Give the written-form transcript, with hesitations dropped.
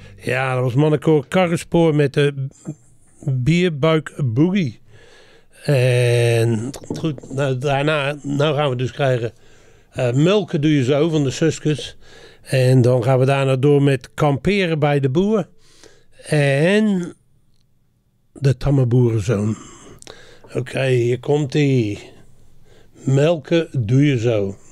Ja, dat was mannenkoor Karrenspoor met de Bierbuik Boogie. En goed, nou, daarna gaan we dus krijgen Melken doe je zo van de Suskes. En dan gaan we daarna door met Kamperen bij de Boer. En de Tamme Boerenzoon. Oké, hier komt ie. Melken doe je zo.